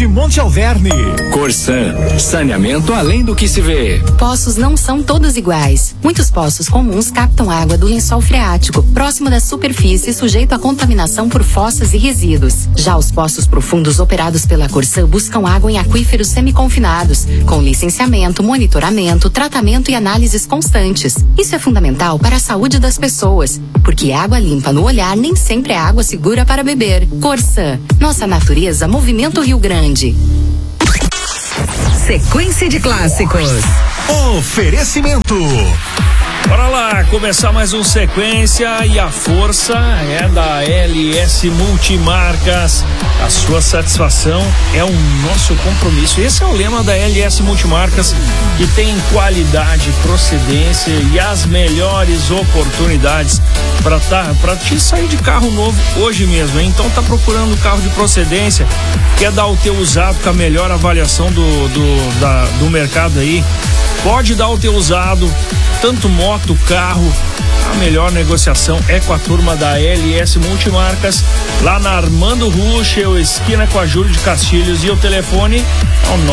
de Monte Alverne. Corsan, saneamento além do que se vê. Poços não são todos iguais. Muitos poços comuns captam água do lençol freático, próximo da superfície, sujeito à contaminação por fossas e resíduos. Já os poços profundos operados pela Corsan buscam água em aquíferos semiconfinados, com licenciamento, monitoramento, tratamento e análises constantes. Isso é fundamental para a saúde das pessoas, porque água limpa no olhar nem sempre é água segura para beber. Corsan, nossa natureza, movimento Rio Grande. Sequência de clássicos. Oferecimento. Bora lá, começar mais um Sequência, e a força é da LS Multimarcas. A sua satisfação é o nosso compromisso. Esse é o lema da LS Multimarcas, que tem qualidade, procedência e as melhores oportunidades para te sair de carro novo hoje mesmo, hein? Então tá procurando carro de procedência, quer dar o teu usado com a melhor avaliação do mercado aí, pode dar o teu usado, tanto moto, carro. A melhor negociação é com a turma da LS Multimarcas, lá na Armando Ruschel, esquina com a Júlio de Castilhos, e o telefone é o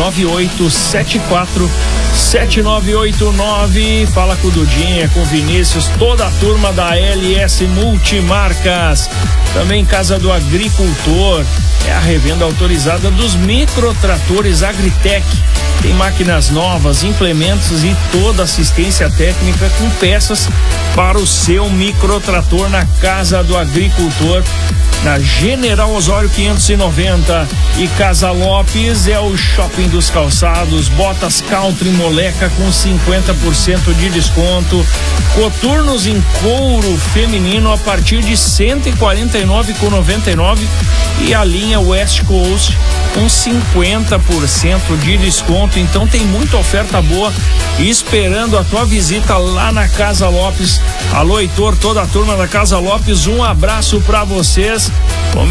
998747989. Fala com o Dudinha, com o Vinícius, toda a turma da LS Multimarcas. Também Casa do Agricultor, é a revenda autorizada dos microtratores Agritec. Tem máquinas novas, implementos e toda assistência técnica com peças para o seu microtrator na Casa do Agricultor, na General Osório 590. E Casa Lopes é o shopping dos calçados, botas Country Moleca com 50% de desconto, coturnos em couro feminino a partir de R$ 149,99 e a linha West Coast com 50% de desconto. Então tem muita oferta boa esperando a tua visita lá na Casa Lopes. Alô, Heitor, toda a turma da Casa Lopes, um abraço pra vocês.